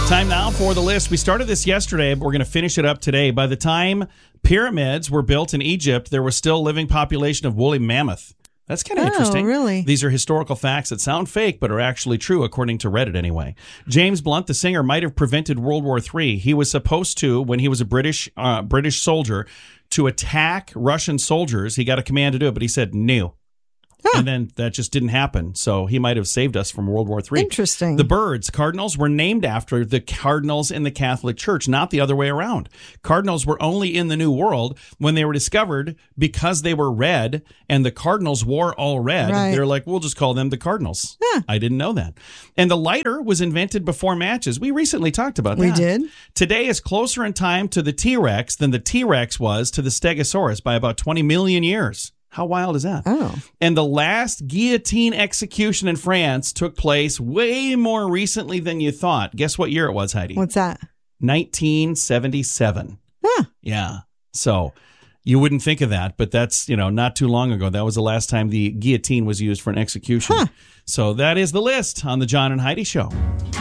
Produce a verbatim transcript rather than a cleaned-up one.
Time now for the list. We started this yesterday, but we're going to finish it up today. By the time pyramids were built in Egypt, there was still a living population of woolly mammoth. That's kind of oh, interesting. Really? These are historical facts that sound fake, but are actually true, according to Reddit anyway. James Blunt, the singer, might have prevented World War Three. He was supposed to, when he was a British uh, British soldier, to attack Russian soldiers. He got a command to do it, but he said no. Huh. And then that just didn't happen. So he might have saved us from World War Three. Interesting. The birds, cardinals, were named after the cardinals in the Catholic Church, not the other way around. Cardinals were only in the New World when they were discovered because they were red, and the cardinals wore all red. Right. They're like, we'll just call them the cardinals. Huh. I didn't know that. And the lighter was invented before matches. We recently talked about that. We did. Today is closer in time to the T-Rex than the T-Rex was to the Stegosaurus by about twenty million years. How wild is that? Oh. And the last guillotine execution in France took place way more recently than you thought. Guess what year it was, Heidi? What's that? nineteen seventy-seven. Huh. Yeah. So you wouldn't think of that, but that's, you know, not too long ago. That was the last time the guillotine was used for an execution. Huh. So that is the list on the John and Heidi Show.